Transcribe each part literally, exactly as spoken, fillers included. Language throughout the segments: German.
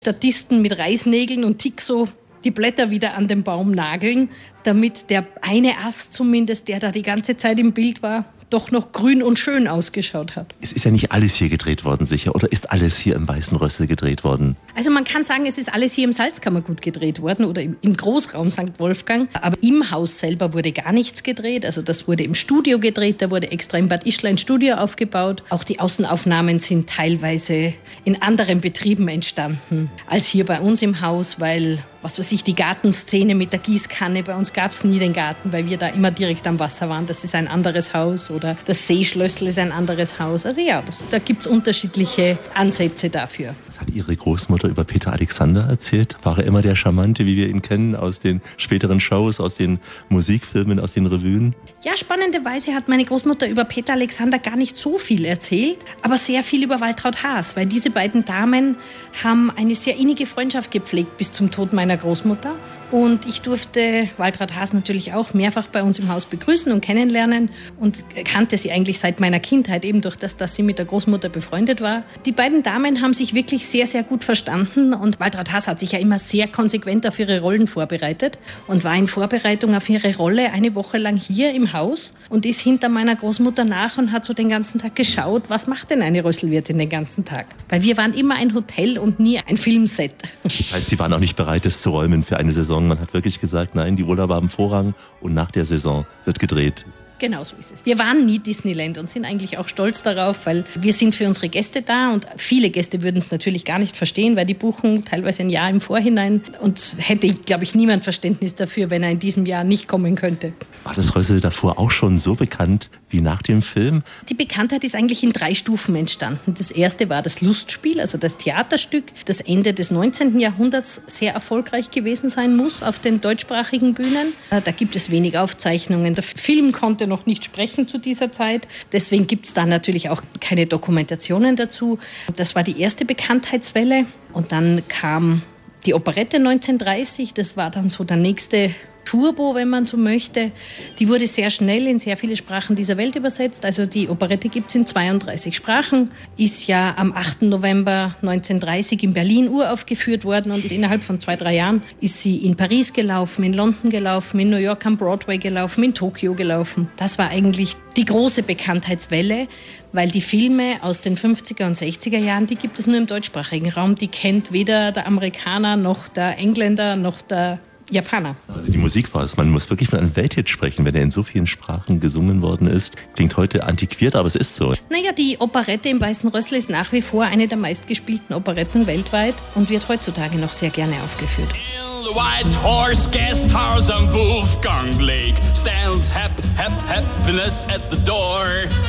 Statisten mit Reißnägeln und Tixo die Blätter wieder an den Baum nageln, damit der eine Ast zumindest, der da die ganze Zeit im Bild war, doch noch grün und schön ausgeschaut hat. Es ist ja nicht alles hier gedreht worden, sicher, oder ist alles hier im Weißen Rössel gedreht worden? Also man kann sagen, es ist alles hier im Salzkammergut gedreht worden oder im, im Großraum Sankt Wolfgang. Aber im Haus selber wurde gar nichts gedreht. Also das wurde im Studio gedreht, da wurde extra in Bad Ischl ein Studio aufgebaut. Auch die Außenaufnahmen sind teilweise in anderen Betrieben entstanden als hier bei uns im Haus, weil, was weiß ich, die Gartenszene mit der Gießkanne, bei uns gab es nie den Garten, weil wir da immer direkt am Wasser waren. Das ist ein anderes Haus. Oder das Seeschlössl ist ein anderes Haus. Also ja, das, da gibt es unterschiedliche Ansätze dafür. Was hat Ihre Großmutter über Peter Alexander erzählt? War er immer der Charmante, wie wir ihn kennen, aus den späteren Shows, aus den Musikfilmen, aus den Revuen? Ja, spannenderweise hat meine Großmutter über Peter Alexander gar nicht so viel erzählt, aber sehr viel über Waltraud Haas, weil diese beiden Damen haben eine sehr innige Freundschaft gepflegt bis zum Tod meiner Großmutter. Und ich durfte Waltraud Haas natürlich auch mehrfach bei uns im Haus begrüßen und kennenlernen und kannte sie eigentlich seit meiner Kindheit, eben durch das, dass sie mit der Großmutter befreundet war. Die beiden Damen haben sich wirklich sehr, sehr gut verstanden und Waltraud Haas hat sich ja immer sehr konsequent auf ihre Rollen vorbereitet und war in Vorbereitung auf ihre Rolle eine Woche lang hier im Haus und ist hinter meiner Großmutter nach und hat so den ganzen Tag geschaut, was macht denn eine Rösselwirtin den ganzen Tag? Weil wir waren immer ein Hotel und nie ein Filmset. Das heißt, Sie waren auch nicht bereit, das zu räumen für eine Saison. Man hat wirklich gesagt, nein, die Urlauber haben Vorrang und nach der Saison wird gedreht. Genau so ist es. Wir waren nie Disneyland und sind eigentlich auch stolz darauf, weil wir sind für unsere Gäste da und viele Gäste würden es natürlich gar nicht verstehen, weil die buchen teilweise ein Jahr im Vorhinein und hätte, glaube ich, niemand Verständnis dafür, wenn er in diesem Jahr nicht kommen könnte. War das Rössel davor auch schon so bekannt wie nach dem Film? Die Bekanntheit ist eigentlich in drei Stufen entstanden. Das erste war das Lustspiel, also das Theaterstück, das Ende des neunzehnten Jahrhunderts sehr erfolgreich gewesen sein muss auf den deutschsprachigen Bühnen. Da gibt es wenig Aufzeichnungen. Der Film konnte noch nicht sprechen zu dieser Zeit. Deswegen gibt es da natürlich auch keine Dokumentationen dazu. Das war die erste Bekanntheitswelle. Und dann kam die Operette neunzehnhundertdreißig. Das war dann so der nächste Turbo, wenn man so möchte. Die wurde sehr schnell in sehr viele Sprachen dieser Welt übersetzt. Also die Operette gibt es in zweiunddreißig Sprachen, ist ja am achten November neunzehnhundertdreißig in Berlin uraufgeführt worden und innerhalb von zwei, drei Jahren ist sie in Paris gelaufen, in London gelaufen, in New York am Broadway gelaufen, in Tokio gelaufen. Das war eigentlich die große Bekanntheitswelle, weil die Filme aus den fünfziger und sechziger Jahren, die gibt es nur im deutschsprachigen Raum. Die kennt weder der Amerikaner noch der Engländer noch der Japaner. Also die Musik war es. Man muss wirklich von einem Welthit sprechen, wenn er in so vielen Sprachen gesungen worden ist. Klingt heute antiquiert, aber es ist so. Naja, die Operette im Weißen Rössl ist nach wie vor eine der meistgespielten Operetten weltweit und wird heutzutage noch sehr gerne aufgeführt. The White Horse Guest House am Wolfgang Lake stands hap, hap, happiness at the door.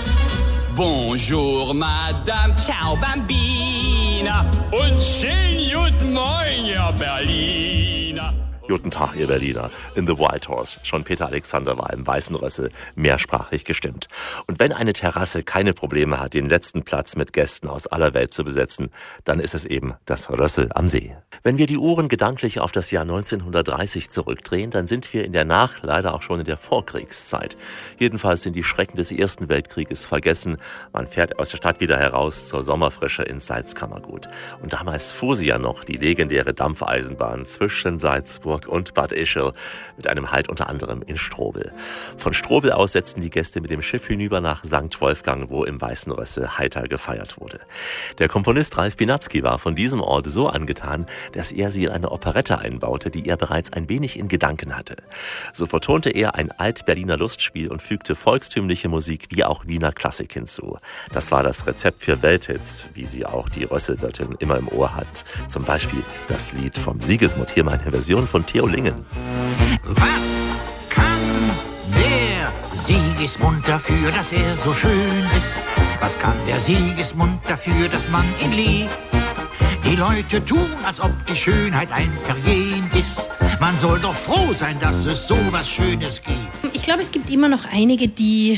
Bonjour, Madame, ciao, Bambina und schönen guten Morgen, ja, Berliner. Guten Tag, ihr Berliner. In The White Horse. Schon Peter Alexander war im Weißen Rössel mehrsprachig gestimmt. Und wenn eine Terrasse keine Probleme hat, den letzten Platz mit Gästen aus aller Welt zu besetzen, dann ist es eben das Rössel am See. Wenn wir die Uhren gedanklich auf das Jahr neunzehnhundertdreißig zurückdrehen, dann sind wir in der Nach-, leider auch schon in der Vorkriegszeit. Jedenfalls sind die Schrecken des Ersten Weltkrieges vergessen. Man fährt aus der Stadt wieder heraus zur Sommerfrische ins Salzkammergut. Und damals fuhr sie ja noch, die legendäre Dampfeisenbahn zwischen Salzburg und Bad Ischl mit einem Halt unter anderem in Strobel. Von Strobel aus setzten die Gäste mit dem Schiff hinüber nach Sankt Wolfgang, wo im Weißen Rössel heiter gefeiert wurde. Der Komponist Ralf Biernacki war von diesem Ort so angetan, dass er sie in eine Operette einbaute, die er bereits ein wenig in Gedanken hatte. So vertonte er ein Alt-Berliner Lustspiel und fügte volkstümliche Musik wie auch Wiener Klassik hinzu. Das war das Rezept für Welthits, wie sie auch die Rösselwirtin immer im Ohr hat. Zum Beispiel das Lied vom Sigismund. Hier meine Version von Theo Lingen. Was kann der Sigismund dafür, dass er so schön ist? Was kann der Sigismund dafür, dass man ihn liebt? Die Leute tun, als ob die Schönheit ein Vergehen ist. Man soll doch froh sein, dass es so was Schönes gibt. Ich glaube, es gibt immer noch einige, die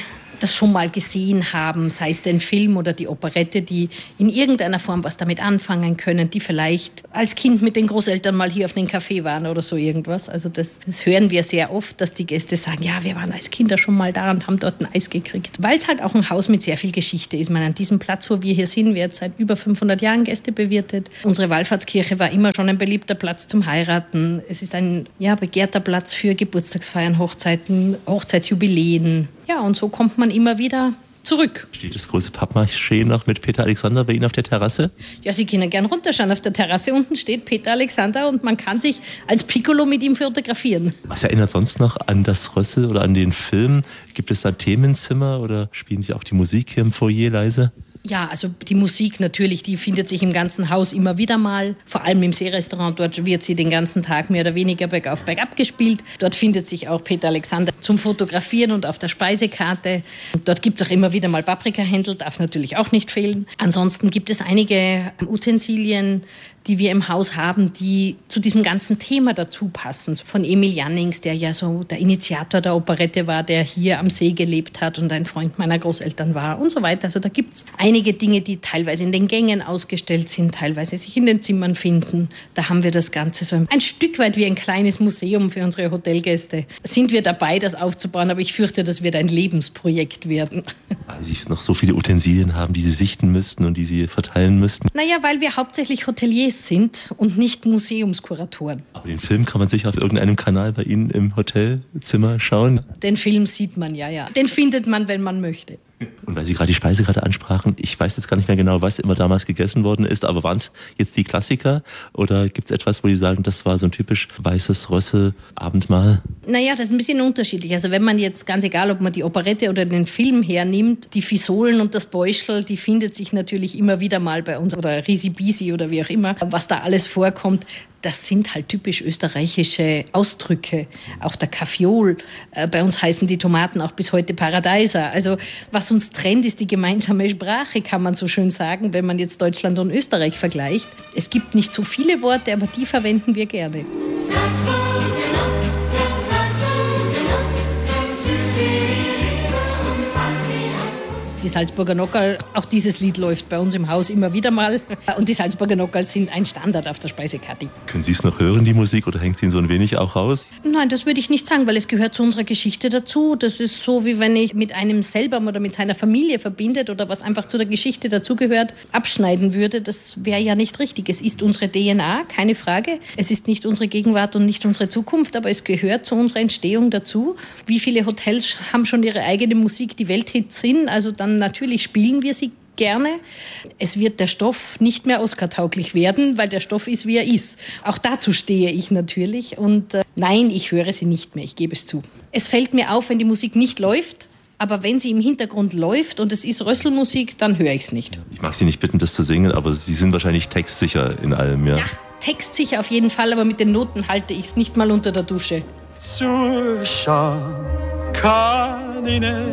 das schon mal gesehen haben, sei es den Film oder die Operette, die in irgendeiner Form was damit anfangen können, die vielleicht als Kind mit den Großeltern mal hier auf den Café waren oder so irgendwas. Also das, das hören wir sehr oft, dass die Gäste sagen, ja, wir waren als Kinder schon mal da und haben dort ein Eis gekriegt. Weil es halt auch ein Haus mit sehr viel Geschichte ist. Man, an diesem Platz, wo wir hier sind, wird seit über fünfhundert Jahren Gäste bewirtet. Unsere Wallfahrtskirche war immer schon ein beliebter Platz zum Heiraten. Es ist ein ja, begehrter Platz für Geburtstagsfeiern, Hochzeiten, Hochzeitsjubiläen. Ja, und so kommt man immer wieder zurück. Steht das große Pappmaché noch mit Peter Alexander bei Ihnen auf der Terrasse? Ja, Sie können gern runterschauen. Auf der Terrasse unten steht Peter Alexander und man kann sich als Piccolo mit ihm fotografieren. Was erinnert sonst noch an das Rössel oder an den Film? Gibt es da Themenzimmer oder spielen Sie auch die Musik hier im Foyer leise? Ja, also die Musik natürlich, die findet sich im ganzen Haus immer wieder mal. Vor allem im Seerestaurant, dort wird sie den ganzen Tag mehr oder weniger bergauf, bergab gespielt. Dort findet sich auch Peter Alexander zum Fotografieren und auf der Speisekarte. Dort gibt es auch immer wieder mal Paprikahändel, darf natürlich auch nicht fehlen. Ansonsten gibt es einige Utensilien, die wir im Haus haben, die zu diesem ganzen Thema dazu passen. Von Emil Jannings, der ja so der Initiator der Operette war, der hier am See gelebt hat und ein Freund meiner Großeltern war und so weiter. Also da gibt es einige Dinge, die teilweise in den Gängen ausgestellt sind, teilweise sich in den Zimmern finden. Da haben wir das Ganze so ein Stück weit wie ein kleines Museum für unsere Hotelgäste. Sind wir dabei, das aufzubauen, aber ich fürchte, das wird ein Lebensprojekt werden. Weil Sie noch so viele Utensilien haben, die Sie sichten müssten und die Sie verteilen müssten. Naja, weil wir hauptsächlich Hoteliers sind und nicht Museumskuratoren. Aber den Film kann man sicher auf irgendeinem Kanal bei Ihnen im Hotelzimmer schauen? Den Film sieht man, ja, ja. Den findet man, wenn man möchte. Und weil Sie gerade die Speisekarte ansprachen, ich weiß jetzt gar nicht mehr genau, was immer damals gegessen worden ist, aber waren es jetzt die Klassiker oder gibt es etwas, wo Sie sagen, das war so ein typisch weißes Rössel-Abendmahl? Naja, das ist ein bisschen unterschiedlich. Also wenn man jetzt, ganz egal, ob man die Operette oder den Film hernimmt, die Fisolen und das Beuschel, die findet sich natürlich immer wieder mal bei uns oder Risibisi oder wie auch immer, was da alles vorkommt. Das sind halt typisch österreichische Ausdrücke. Auch der Kaffeeol. Äh, bei uns heißen die Tomaten auch bis heute Paradeiser. Also was uns trennt, ist die gemeinsame Sprache, kann man so schön sagen, wenn man jetzt Deutschland und Österreich vergleicht. Es gibt nicht so viele Worte, aber die verwenden wir gerne. Die Salzburger Nockerl, auch dieses Lied läuft bei uns im Haus immer wieder mal. Und die Salzburger Nockerl sind ein Standard auf der Speisekarte. Können Sie es noch hören, die Musik, oder hängt sie Ihnen so ein wenig auch raus? Nein, das würde ich nicht sagen, weil es gehört zu unserer Geschichte dazu. Das ist so, wie wenn ich mit einem selber oder mit seiner Familie verbindet oder was einfach zu der Geschichte dazugehört, abschneiden würde. Das wäre ja nicht richtig. Es ist unsere D N A, keine Frage. Es ist nicht unsere Gegenwart und nicht unsere Zukunft, aber es gehört zu unserer Entstehung dazu. Wie viele Hotels haben schon ihre eigene Musik, die Welthits sind? Also dann natürlich spielen wir sie gerne. Es wird der Stoff nicht mehr Oscar-tauglich werden, weil der Stoff ist, wie er ist. Auch dazu stehe ich natürlich. Und äh, nein, ich höre sie nicht mehr, ich gebe es zu. Es fällt mir auf, wenn die Musik nicht läuft, aber wenn sie im Hintergrund läuft und es ist Rösselmusik, dann höre ich es nicht. Ich mag Sie nicht bitten, das zu singen, aber Sie sind wahrscheinlich textsicher in allem, ja? Ja, textsicher auf jeden Fall, aber mit den Noten halte ich es nicht mal unter der Dusche. Zuschauen kann ich nicht.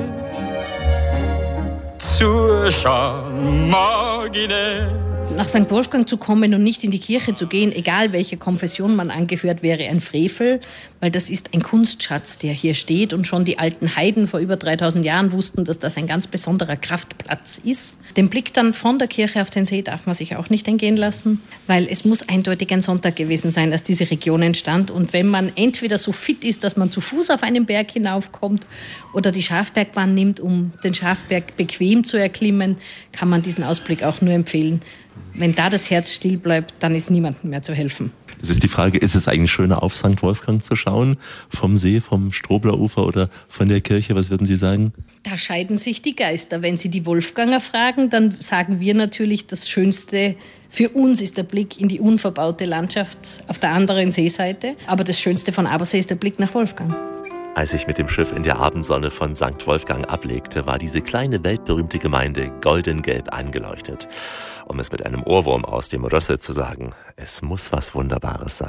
Zuschauen mag ich nicht. Nach Sankt Wolfgang zu kommen und nicht in die Kirche zu gehen, egal welche Konfession man angehört, wäre ein Frevel, weil das ist ein Kunstschatz, der hier steht und schon die alten Heiden vor über dreitausend Jahren wussten, dass das ein ganz besonderer Kraftplatz ist. Den Blick dann von der Kirche auf den See darf man sich auch nicht entgehen lassen, weil es muss eindeutig ein Sonntag gewesen sein, als diese Region entstand. Und wenn man entweder so fit ist, dass man zu Fuß auf einen Berg hinaufkommt oder die Schafbergbahn nimmt, um den Schafberg bequem zu erklimmen, kann man diesen Ausblick auch nur empfehlen. Wenn da das Herz still bleibt, dann ist niemandem mehr zu helfen. Es ist die Frage, ist es eigentlich schöner, auf Sankt Wolfgang zu schauen, vom See, vom Stroblerufer oder von der Kirche? Was würden Sie sagen? Da scheiden sich die Geister. Wenn Sie die Wolfganger fragen, dann sagen wir natürlich, das Schönste für uns ist der Blick in die unverbaute Landschaft auf der anderen Seeseite. Aber das Schönste von Abersee ist der Blick nach Wolfgang. Als ich mit dem Schiff in der Abendsonne von Sankt Wolfgang ablegte, war diese kleine weltberühmte Gemeinde goldengelb angeleuchtet. Um es mit einem Ohrwurm aus dem Rössel zu sagen, es muss was Wunderbares sein.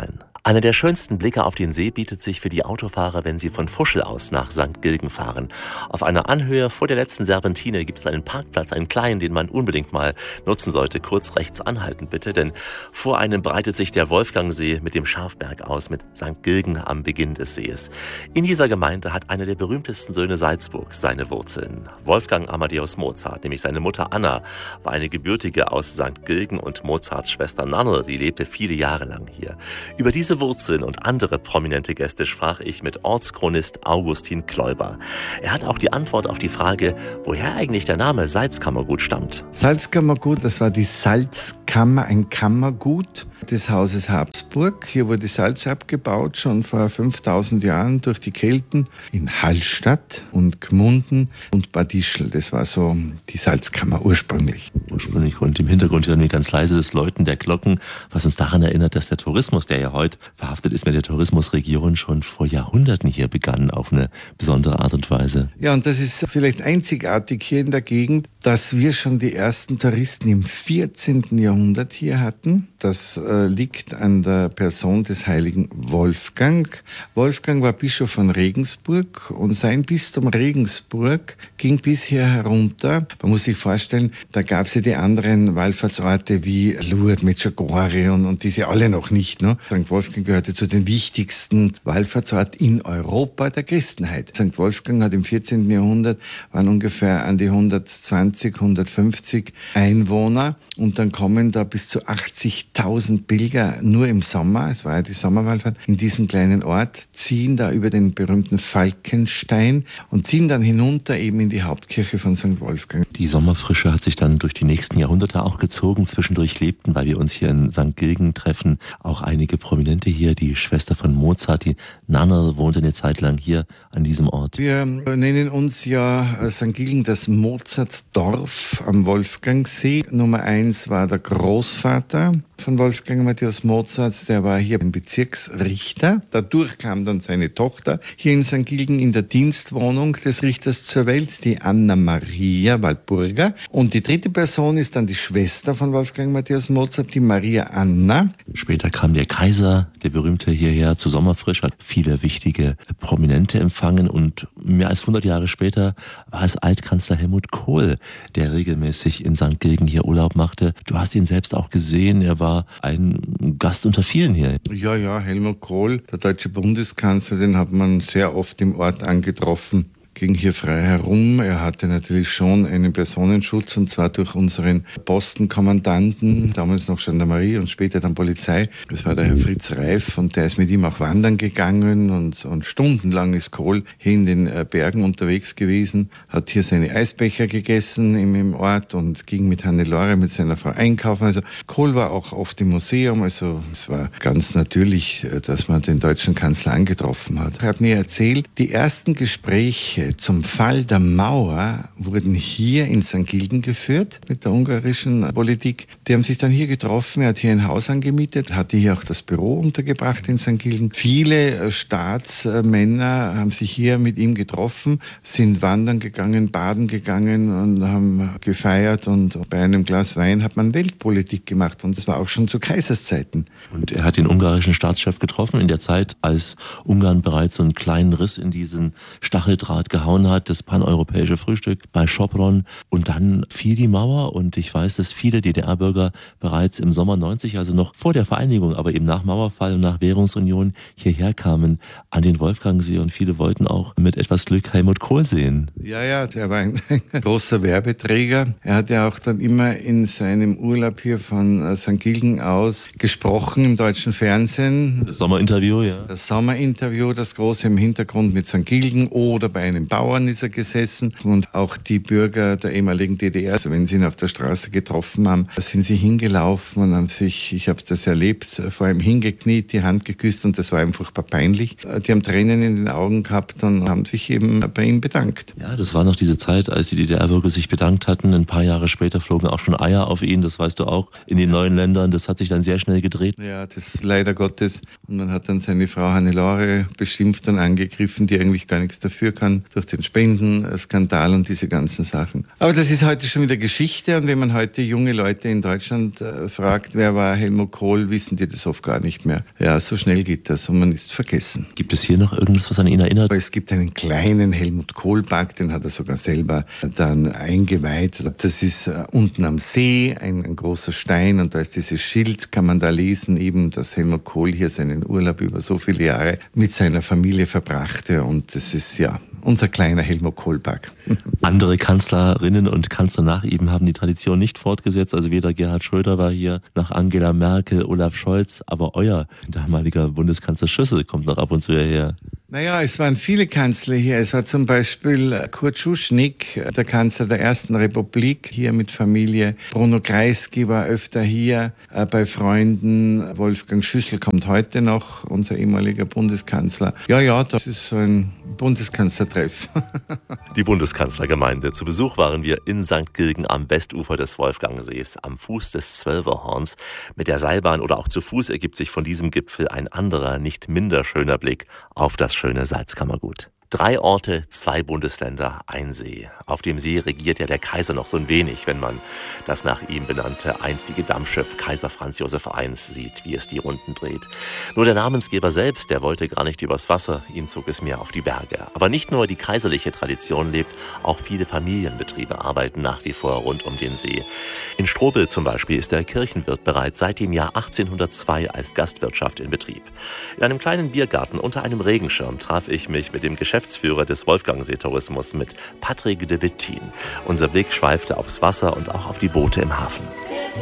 Einer der schönsten Blicke auf den See bietet sich für die Autofahrer, wenn sie von Fuschel aus nach Sankt Gilgen fahren. Auf einer Anhöhe vor der letzten Serpentine gibt es einen Parkplatz, einen kleinen, den man unbedingt mal nutzen sollte. Kurz rechts anhalten bitte, denn vor einem breitet sich der Wolfgangsee mit dem Schafberg aus, mit Sankt Gilgen am Beginn des Sees. In dieser Gemeinde hat einer der berühmtesten Söhne Salzburgs seine Wurzeln. Wolfgang Amadeus Mozart, nämlich seine Mutter Anna, war eine Gebürtige aus Sankt Gilgen und Mozarts Schwester Nannerl, die lebte viele Jahre lang hier. Über diese Wurzeln und andere prominente Gäste sprach ich mit Ortschronist Augustin Kläuber. Er hat auch die Antwort auf die Frage, woher eigentlich der Name Salzkammergut stammt. Salzkammergut, das war die Salzkammer, ein Kammergut des Hauses Habsburg. Hier wurde Salz abgebaut, schon vor fünftausend Jahren durch die Kelten in Hallstatt und Gmunden und Bad Ischl. Das war so die Salzkammer ursprünglich. Ursprünglich und im Hintergrund hören wir ganz leise das Läuten der Glocken, was uns daran erinnert, dass der Tourismus, der ja heute verhaftet ist mit der Tourismusregion, schon vor Jahrhunderten hier begann auf eine besondere Art und Weise. Ja, und das ist vielleicht einzigartig hier in der Gegend, dass wir schon die ersten Touristen im vierzehnten Jahrhundert hier hatten. Das äh, liegt an der Person des heiligen Wolfgang. Wolfgang war Bischof von Regensburg und sein Bistum Regensburg ging bis hier herunter. Man muss sich vorstellen, da gab es ja die anderen Wallfahrtsorte wie Lourdes, Medjugorje und, und diese alle noch nicht. Ne? Sankt Wolfgang gehörte zu den wichtigsten Wallfahrtsorten in Europa der Christenheit. Sankt Wolfgang hat im vierzehnten Jahrhundert, waren ungefähr an die hundertzwanzig, hundertfünfzig Einwohner. Und dann kommen da bis zu achtzigtausend Pilger nur im Sommer, es war ja die Sommerwallfahrt, in diesen kleinen Ort, ziehen da über den berühmten Falkenstein und ziehen dann hinunter eben in die Hauptkirche von Sankt Wolfgang. Die Sommerfrische hat sich dann durch die nächsten Jahrhunderte auch gezogen. Zwischendurch lebten, weil wir uns hier in Sankt Gilgen treffen, auch einige Prominente hier. Die Schwester von Mozart, die Nannerl, wohnte eine Zeit lang hier an diesem Ort. Wir nennen uns ja Sankt Gilgen das Mozartdorf am Wolfgangsee. Nummer eins war der Großvater von Wolfgang Amadeus Mozart, der war hier ein Bezirksrichter. Dadurch kam dann seine Tochter hier in Sankt Gilgen in der Dienstwohnung des Richters zur Welt, die Anna Maria Walpurga. Und die dritte Person ist dann die Schwester von Wolfgang Amadeus Mozart, die Maria Anna. Später kam der Kaiser, der berühmte, hierher zur Sommerfrische, hat viele wichtige Prominente empfangen und mehr als hundert Jahre später war es Altkanzler Helmut Kohl, der regelmäßig in Sankt Gilgen hier Urlaub machte. Du hast ihn selbst auch gesehen, er war ein Gast unter vielen hier. Ja, ja, Helmut Kohl, der deutsche Bundeskanzler, den hat man sehr oft im Ort angetroffen. Ging hier frei herum. Er hatte natürlich schon einen Personenschutz und zwar durch unseren Postenkommandanten, damals noch Gendarmerie und später dann Polizei. Das war der Herr Fritz Reif und der ist mit ihm auch wandern gegangen und, und stundenlang ist Kohl hier in den Bergen unterwegs gewesen, hat hier seine Eisbecher gegessen im, im Ort und ging mit Hannelore, mit seiner Frau einkaufen. Also Kohl war auch oft im Museum, also es war ganz natürlich, dass man den deutschen Kanzler angetroffen hat. Er hat mir erzählt, die ersten Gespräche zum Fall der Mauer wurden hier in Sankt Gilgen geführt mit der ungarischen Politik. Die haben sich dann hier getroffen. Er hat hier ein Haus angemietet, hatte hier auch das Büro untergebracht in Sankt Gilgen. Viele Staatsmänner haben sich hier mit ihm getroffen, sind wandern gegangen, baden gegangen und haben gefeiert. Und bei einem Glas Wein hat man Weltpolitik gemacht. Und das war auch schon zu Kaiserszeiten. Und er hat den ungarischen Staatschef getroffen in der Zeit, als Ungarn bereits so einen kleinen Riss in diesen Stacheldraht gehauen hat, das paneuropäische Frühstück bei Sopron. Und dann fiel die Mauer und ich weiß, dass viele D D R-Bürger bereits im Sommer neunzig, also noch vor der Vereinigung, aber eben nach Mauerfall und nach Währungsunion hierher kamen an den Wolfgangsee und viele wollten auch mit etwas Glück Helmut Kohl sehen. Ja, ja, der war ein großer Werbeträger. Er hat ja auch dann immer in seinem Urlaub hier von Sankt Gilgen aus gesprochen im deutschen Fernsehen. Das Sommerinterview, ja. Das Sommerinterview, das große im Hintergrund mit Sankt Gilgen oder bei einem Bauern ist er gesessen und auch die Bürger der ehemaligen D D R, also wenn sie ihn auf der Straße getroffen haben, sind sie hingelaufen und haben sich, ich habe das erlebt, vor ihm hingekniet, die Hand geküsst und das war einfach peinlich. Die haben Tränen in den Augen gehabt und haben sich eben bei ihm bedankt. Ja, das war noch diese Zeit, als die D D R-Bürger sich bedankt hatten. Ein paar Jahre später flogen auch schon Eier auf ihn, das weißt du auch, in den neuen Ländern. Das hat sich dann sehr schnell gedreht. Ja, das ist leider Gottes. Und man hat dann seine Frau Hannelore beschimpft und angegriffen, die eigentlich gar nichts dafür kann. durch den Spendenskandal und diese ganzen Sachen. Aber das ist heute schon wieder Geschichte und wenn man heute junge Leute in Deutschland äh, fragt, wer war Helmut Kohl, wissen die das oft gar nicht mehr. Ja, so schnell geht das und man ist vergessen. Gibt es hier noch irgendwas, was an ihn erinnert? Aber es gibt einen kleinen Helmut Kohl-Park, den hat er sogar selber dann eingeweiht. Das ist äh, unten am See, ein, ein großer Stein und da ist dieses Schild, kann man da lesen, eben, dass Helmut Kohl hier seinen Urlaub über so viele Jahre mit seiner Familie verbrachte und das ist ja unser kleiner Helmut Kohl-Park. Andere Kanzlerinnen und Kanzler nach ihm haben die Tradition nicht fortgesetzt. Also weder Gerhard Schröder war hier, noch Angela Merkel, Olaf Scholz. Aber euer damaliger Bundeskanzler Schüssel kommt noch ab und zu hierher. Naja, es waren viele Kanzler hier. Es war zum Beispiel Kurt Schuschnigg, der Kanzler der Ersten Republik, hier mit Familie. Bruno Kreisky war öfter hier äh, bei Freunden. Wolfgang Schüssel kommt heute noch, unser ehemaliger Bundeskanzler. Ja, ja, das ist so ein Bundeskanzlertreff. Die Bundeskanzlergemeinde. Zu Besuch waren wir in Sankt Gilgen am Westufer des Wolfgangsees, am Fuß des Zwölferhorns. Mit der Seilbahn oder auch zu Fuß ergibt sich von diesem Gipfel ein anderer, nicht minder schöner Blick auf das schöne Salzkammergut. Drei Orte, zwei Bundesländer, ein See. Auf dem See regiert ja der Kaiser noch so ein wenig, wenn man das nach ihm benannte einstige Dampfschiff Kaiser Franz Josef der Erste sieht, wie es die Runden dreht. Nur der Namensgeber selbst, der wollte gar nicht übers Wasser, ihn zog es mehr auf die Berge. Aber nicht nur die kaiserliche Tradition lebt, auch viele Familienbetriebe arbeiten nach wie vor rund um den See. In Strobel zum Beispiel ist der Kirchenwirt bereits seit dem Jahr achtzehnhundertzwei als Gastwirtschaft in Betrieb. In einem kleinen Biergarten unter einem Regenschirm traf ich mich mit dem Geschäftsführer Geschäftsführer des Wolfgangsee-Tourismus mit Patrick de Wittin. Unser Blick schweifte aufs Wasser und auch auf die Boote im Hafen. Der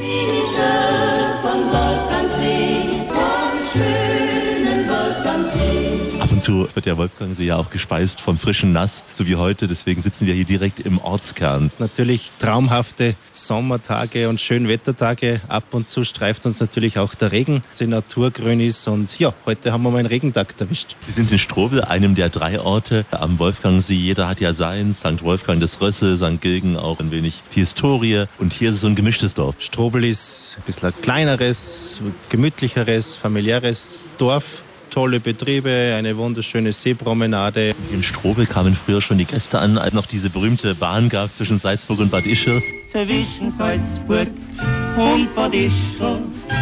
Fischer vom Wolfgangsee, vom schönen Wolfgangsee. Ab und zu wird der Wolfgangsee ja auch gespeist vom frischen Nass, so wie heute. Deswegen sitzen wir hier direkt im Ortskern. Natürlich traumhafte Sommertage und Schönwettertage. Ab und zu streift uns natürlich auch der Regen, die Natur grün ist. Und ja, heute haben wir mal einen Regentag erwischt. Wir sind in Strobel, einem der drei Orte am Wolfgangsee. Jeder hat ja sein. Sankt Wolfgang des Rössel, Sankt Gilgen auch ein wenig die Historie. Und hier ist es so ein gemischtes Dorf. Strobel ist ein bisschen ein kleineres, gemütlicheres, familiäres Dorf. Tolle Betriebe, eine wunderschöne Seepromenade. In Strobel kamen früher schon die Gäste an, als noch diese berühmte Bahn gab zwischen Salzburg und Bad Ischl. Zwischen Salzburg und Bad Ischl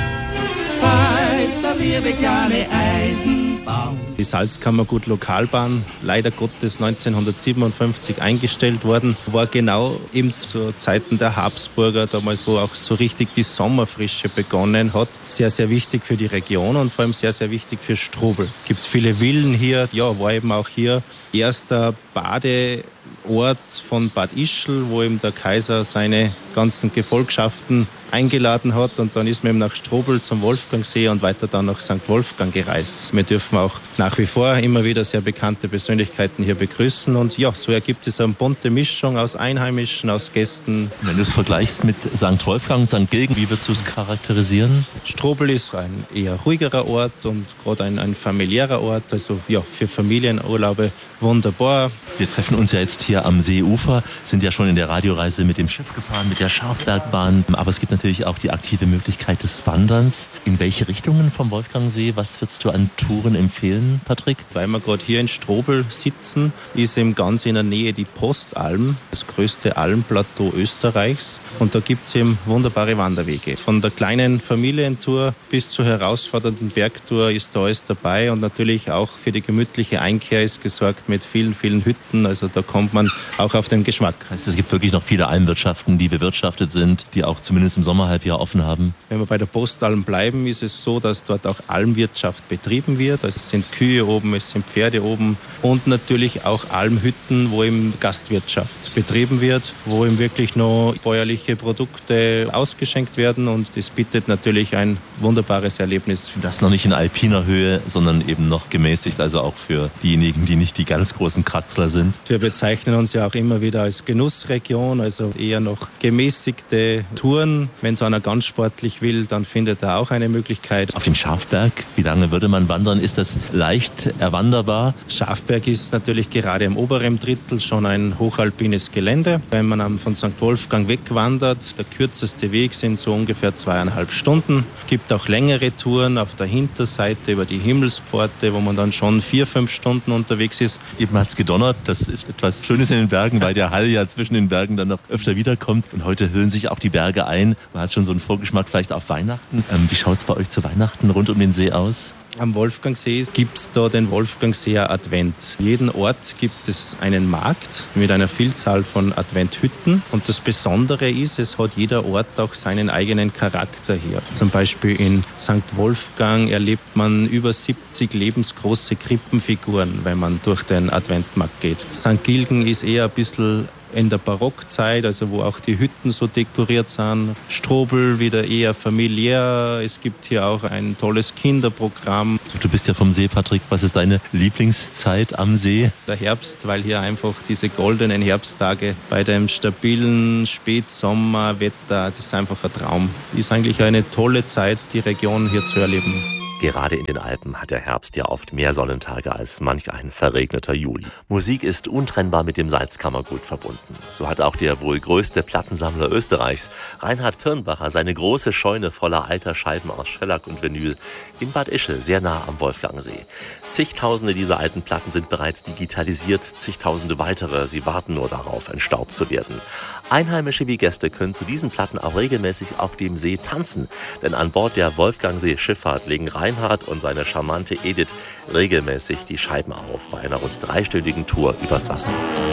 fällt der liebe kleine Eisenbahn. Die Salzkammergut Lokalbahn, leider Gottes neunzehnhundertsiebenundfünfzig eingestellt worden, war genau eben zu Zeiten der Habsburger, damals wo auch so richtig die Sommerfrische begonnen hat. Sehr, sehr wichtig für die Region und vor allem sehr, sehr wichtig für Strobel. Es gibt viele Villen hier, ja, war eben auch hier erster Badeort von Bad Ischl, wo eben der Kaiser seine ganzen Gefolgschaften eingeladen hat und dann ist man eben nach Strobel zum Wolfgangsee und weiter dann nach Sankt Wolfgang gereist. Wir dürfen auch nach wie vor immer wieder sehr bekannte Persönlichkeiten hier begrüßen und ja, so ergibt es eine bunte Mischung aus Einheimischen, aus Gästen. Wenn du es vergleichst mit Sankt Wolfgang, Sankt Gilgen, wie würdest du es charakterisieren? Strobel ist ein eher ruhigerer Ort und gerade ein, ein familiärer Ort, also ja, für Familienurlaube wunderbar. Wir treffen uns ja jetzt hier am Seeufer, sind ja schon in der Radioreise mit dem Schiff gefahren, mit der Schafbergbahn, aber es gibt natürlich auch die aktive Möglichkeit des Wanderns. In welche Richtungen vom Wolfgangsee? Was würdest du an Touren empfehlen, Patrick? Weil wir gerade hier in Strobel sitzen, ist eben ganz in der Nähe die Postalm, das größte Almplateau Österreichs. Und da gibt es eben wunderbare Wanderwege. Von der kleinen Familientour bis zur herausfordernden Bergtour ist da alles dabei. Und natürlich auch für die gemütliche Einkehr ist gesorgt mit vielen, vielen Hütten. Also da kommt man auch auf den Geschmack. Heißt, es gibt wirklich noch viele Almwirtschaften, die bewirtschaftet sind, die auch zumindest im Sommerhalbjahr offen haben? Wenn wir bei der Postalm bleiben, ist es so, dass dort auch Almwirtschaft betrieben wird. Also es sind Kühe oben, es sind Pferde oben und natürlich auch Almhütten, wo eben Gastwirtschaft betrieben wird, wo eben wirklich noch bäuerliche Produkte ausgeschenkt werden und das bietet natürlich ein wunderbares Erlebnis. Das noch nicht in alpiner Höhe, sondern eben noch gemäßigt, also auch für diejenigen, die nicht die ganz großen Kraxler sind. Wir bezeichnen uns ja auch immer wieder als Genussregion, also eher noch gemäßigte Touren. Wenn es einer ganz sportlich will, dann findet er auch eine Möglichkeit. Auf den Schafberg, wie lange würde man wandern? Ist das leicht erwanderbar? Schafberg ist natürlich gerade im oberen Drittel schon ein hochalpines Gelände. Wenn man von Sankt Wolfgang wegwandert, der kürzeste Weg sind so ungefähr zweieinhalb Stunden. Es gibt auch längere Touren auf der Hinterseite über die Himmelspforte, wo man dann schon vier, fünf Stunden unterwegs ist. Eben hat es gedonnert, das ist etwas Schönes in den Bergen, weil der Hall ja zwischen den Bergen dann noch öfter wiederkommt. Und heute hüllen sich auch die Berge ein. Man hat schon so einen Vorgeschmack vielleicht auf Weihnachten. Ähm, wie schaut es bei euch zu Weihnachten rund um den See aus? Am Wolfgangsee gibt es da den Wolfgangseer Advent. Jeden Ort gibt es einen Markt mit einer Vielzahl von Adventhütten. Und das Besondere ist, es hat jeder Ort auch seinen eigenen Charakter hier. Zum Beispiel in Sankt Wolfgang erlebt man über siebzig lebensgroße Krippenfiguren, wenn man durch den Adventmarkt geht. Sankt Gilgen ist eher ein bisschen in der Barockzeit, also wo auch die Hütten so dekoriert sind. Strobel wieder eher familiär. Es gibt hier auch ein tolles Kinderprogramm. Du bist ja vom See, Patrick. Was ist deine Lieblingszeit am See? Der Herbst, weil hier einfach diese goldenen Herbsttage bei dem stabilen Spätsommerwetter, das ist einfach ein Traum. Ist eigentlich eine tolle Zeit, die Region hier zu erleben. Gerade in den Alpen hat der Herbst ja oft mehr Sonnentage als manch ein verregneter Juli. Musik ist untrennbar mit dem Salzkammergut verbunden. So hat auch der wohl größte Plattensammler Österreichs, Reinhard Pirnbacher, seine große Scheune voller alter Scheiben aus Schellack und Vinyl in Bad Ischl, sehr nah am Wolfgangsee. Zigtausende dieser alten Platten sind bereits digitalisiert, zigtausende weitere, sie warten nur darauf, entstaubt zu werden. Einheimische wie Gäste können zu diesen Platten auch regelmäßig auf dem See tanzen, denn an Bord der Wolfgangsee-Schifffahrt legen Reinhard und seine charmante Edith regelmäßig die Scheiben auf bei einer rund dreistündigen Tour übers Wasser.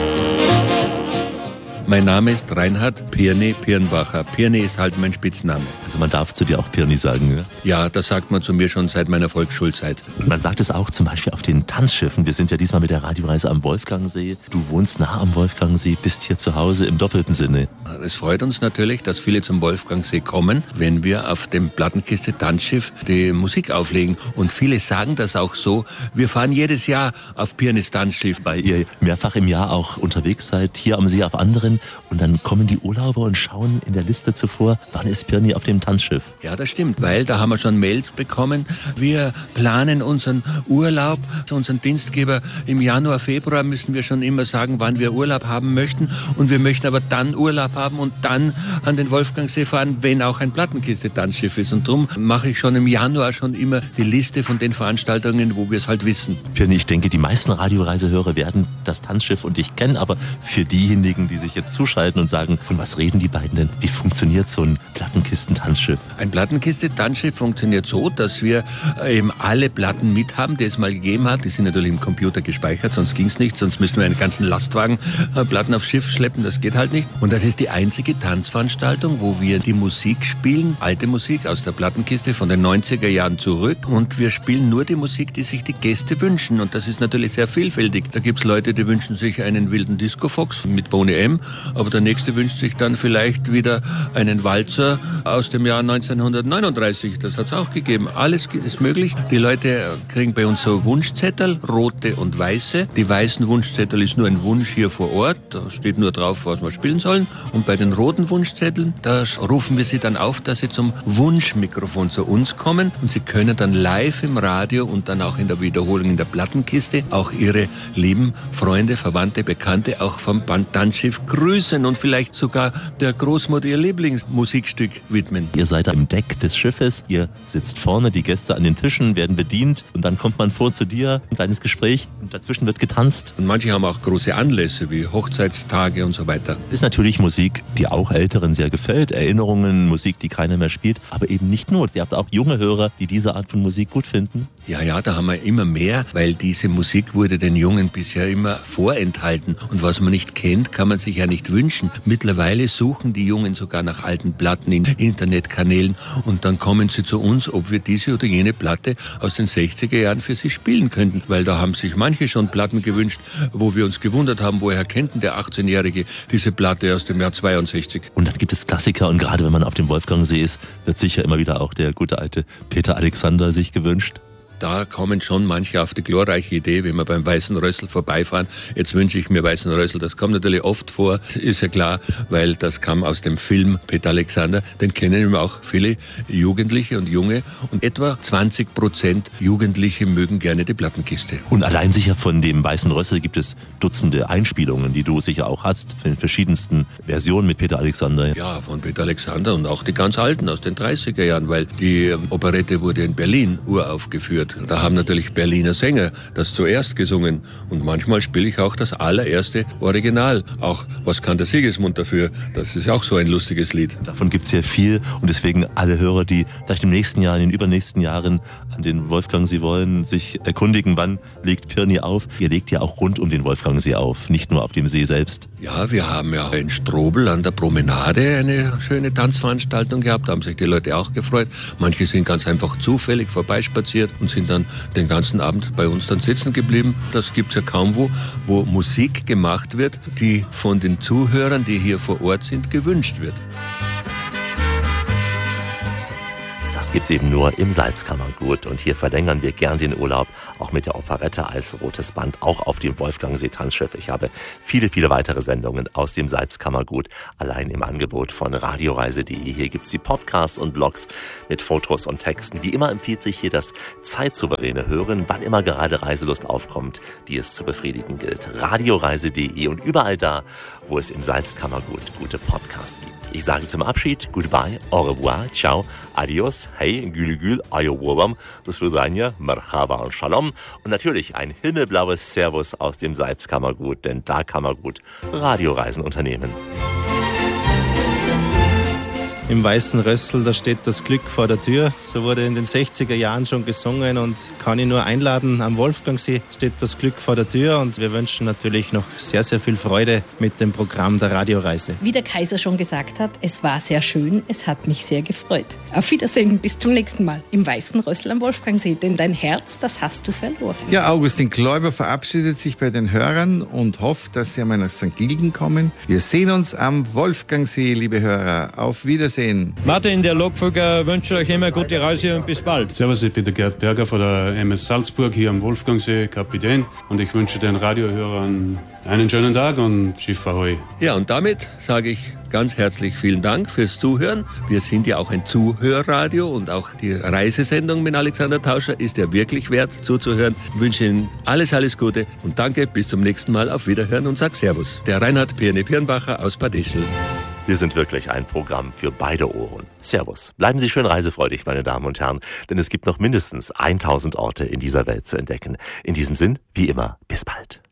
Mein Name ist Reinhard Pirni Pirnbacher. Pirni ist halt mein Spitzname. Also man darf zu dir auch Pirni sagen, ja? Ja, das sagt man zu mir schon seit meiner Volksschulzeit. Und man sagt es auch zum Beispiel auf den Tanzschiffen. Wir sind ja diesmal mit der Radioreise am Wolfgangsee. Du wohnst nah am Wolfgangsee, bist hier zu Hause im doppelten Sinne. Es freut uns natürlich, dass viele zum Wolfgangsee kommen, wenn wir auf dem Plattenkiste Tanzschiff die Musik auflegen. Und viele sagen das auch so. Wir fahren jedes Jahr auf Pirnis Tanzschiff. Weil ihr mehrfach im Jahr auch unterwegs seid, hier am See auf anderen. Und dann kommen die Urlauber und schauen in der Liste zuvor, wann ist Pirni auf dem Tanzschiff. Ja, das stimmt, weil da haben wir schon Mails bekommen. Wir planen unseren Urlaub, unseren Dienstgeber im Januar, Februar müssen wir schon immer sagen, wann wir Urlaub haben möchten. Und wir möchten aber dann Urlaub haben und dann an den Wolfgangsee fahren, wenn auch ein Plattenkiste-Tanzschiff ist. Und darum mache ich schon im Januar schon immer die Liste von den Veranstaltungen, wo wir es halt wissen. Pirni, ich denke, die meisten Radioreisehörer werden das Tanzschiff und dich kennen, aber für diejenigen, die sich jetzt zuschalten und sagen, von was reden die beiden denn? Wie funktioniert so ein Plattenkisten-Tanzschiff? Ein Plattenkiste-Tanzschiff funktioniert so, dass wir eben alle Platten mit haben, die es mal gegeben hat. Die sind natürlich im Computer gespeichert, sonst ging es nicht. Sonst müssten wir einen ganzen Lastwagen äh, Platten aufs Schiff schleppen. Das geht halt nicht. Und das ist die einzige Tanzveranstaltung, wo wir die Musik spielen, alte Musik aus der Plattenkiste von den neunziger Jahren zurück. Und wir spielen nur die Musik, die sich die Gäste wünschen. Und das ist natürlich sehr vielfältig. Da gibt es Leute, die wünschen sich einen wilden Disco-Fox mit Boney M. Aber der nächste wünscht sich dann vielleicht wieder einen Walzer aus dem Jahr neunzehnhundertneununddreißig. Das hat es auch gegeben. Alles ist möglich. Die Leute kriegen bei uns so Wunschzettel, rote und weiße. Die weißen Wunschzettel ist nur ein Wunsch hier vor Ort. Da steht nur drauf, was wir spielen sollen. Und bei den roten Wunschzetteln, da rufen wir sie dann auf, dass sie zum Wunschmikrofon zu uns kommen. Und sie können dann live im Radio und dann auch in der Wiederholung in der Plattenkiste auch ihre lieben Freunde, Verwandte, Bekannte auch vom Tanzschiff grüßen und vielleicht sogar der Großmutter ihr Lieblingsmusikstück widmen. Ihr seid im Deck des Schiffes, ihr sitzt vorne, die Gäste an den Tischen werden bedient und dann kommt man vor zu dir, ein kleines Gespräch und dazwischen wird getanzt. Und manche haben auch große Anlässe wie Hochzeitstage und so weiter. Ist natürlich Musik, die auch Älteren sehr gefällt, Erinnerungen, Musik, die keiner mehr spielt, aber eben nicht nur. Ihr habt auch junge Hörer, die diese Art von Musik gut finden. Ja, ja, da haben wir immer mehr, weil diese Musik wurde den Jungen bisher immer vorenthalten. Und was man nicht kennt, kann man sich ja nicht wünschen. Mittlerweile suchen die Jungen sogar nach alten Platten in Internetkanälen und dann kommen sie zu uns, ob wir diese oder jene Platte aus den sechziger Jahren für sie spielen könnten. Weil da haben sich manche schon Platten gewünscht, wo wir uns gewundert haben, woher kennt denn der achtzehnjährige diese Platte aus dem Jahr zweiundsechzig. Und dann gibt es Klassiker und gerade wenn man auf dem Wolfgangsee ist, wird sicher immer wieder auch der gute alte Peter Alexander sich gewünscht. Da kommen schon manche auf die glorreiche Idee, wenn wir beim Weißen Rössl vorbeifahren. Jetzt wünsche ich mir Weißen Rössl. Das kommt natürlich oft vor, ist ja klar, weil das kam aus dem Film Peter Alexander. Den kennen immer auch viele Jugendliche und Junge. Und etwa zwanzig Prozent Jugendliche mögen gerne die Plattenkiste. Und allein sicher von dem Weißen Rössl gibt es Dutzende Einspielungen, die du sicher auch hast, in den verschiedensten Versionen mit Peter Alexander. Ja, von Peter Alexander und auch die ganz alten aus den dreißiger Jahren, weil die Operette wurde in Berlin uraufgeführt. Da haben natürlich Berliner Sänger das zuerst gesungen und manchmal spiele ich auch das allererste Original. Auch Was kann der Sigismund dafür? Das ist auch so ein lustiges Lied. Davon gibt es sehr viel und deswegen alle Hörer, die vielleicht im nächsten Jahr, in den übernächsten Jahren an den Wolfgangsee wollen, sich erkundigen, wann legt Pirni auf. Ihr legt ja auch rund um den Wolfgangsee auf, nicht nur auf dem See selbst. Ja, wir haben ja in Strobel an der Promenade eine schöne Tanzveranstaltung gehabt, da haben sich die Leute auch gefreut. Manche sind ganz einfach zufällig vorbeispaziert und sind dann den ganzen Abend bei uns dann sitzen geblieben. Das gibt's ja kaum wo, wo Musik gemacht wird, die von den Zuhörern, die hier vor Ort sind, gewünscht wird. Das gibt's eben nur im Salzkammergut und hier verlängern wir gern den Urlaub, auch mit der Operette als rotes Band, auch auf dem Wolfgangsee-Tanzschiff. Ich habe viele, viele weitere Sendungen aus dem Salzkammergut allein im Angebot von radioreise punkt de. Hier gibt's die Podcasts und Blogs mit Fotos und Texten. Wie immer empfiehlt sich hier das zeitsouveräne Hören, wann immer gerade Reiselust aufkommt, die es zu befriedigen gilt. radioreise punkt de und überall da, wo es im Salzkammergut gute Podcasts gibt. Ich sage zum Abschied Goodbye, au revoir, ciao, adios, hey, gülü gül, ayo wobam, das Vidania, marhaba und shalom und natürlich ein himmelblaues Servus aus dem Salzkammergut, denn da kann man gut Radioreisen unternehmen. Im Weißen Rössl, da steht das Glück vor der Tür. So wurde in den sechziger Jahren schon gesungen und kann ich nur einladen. Am Wolfgangsee steht das Glück vor der Tür und wir wünschen natürlich noch sehr, sehr viel Freude mit dem Programm der Radioreise. Wie der Kaiser schon gesagt hat, es war sehr schön, es hat mich sehr gefreut. Auf Wiedersehen, bis zum nächsten Mal im Weißen Rössl am Wolfgangsee, denn dein Herz, das hast du verloren. Ja, Augustin Kläuber verabschiedet sich bei den Hörern und hofft, dass sie einmal nach Sankt Gilgen kommen. Wir sehen uns am Wolfgangsee, liebe Hörer. Auf Wiedersehen. Martin, der Lokführer, wünscht euch immer gute Reise und bis bald. Servus, ich bin der Gerd Berger von der M S Salzburg hier am Wolfgangsee, Kapitän. Und ich wünsche den Radiohörern einen schönen Tag und Schiff Ahoi. Ja, und damit sage ich ganz herzlich vielen Dank fürs Zuhören. Wir sind ja auch ein Zuhörradio und auch die Reisesendung mit Alexander Tauscher ist ja wirklich wert zuzuhören. Ich wünsche Ihnen alles, alles Gute und danke, bis zum nächsten Mal, auf Wiederhören und sag Servus. Der Reinhard Pirni Pirnbacher aus Bad Ischl. Wir sind wirklich ein Programm für beide Ohren. Servus. Bleiben Sie schön reisefreudig, meine Damen und Herren, denn es gibt noch mindestens tausend Orte in dieser Welt zu entdecken. In diesem Sinn, wie immer, bis bald.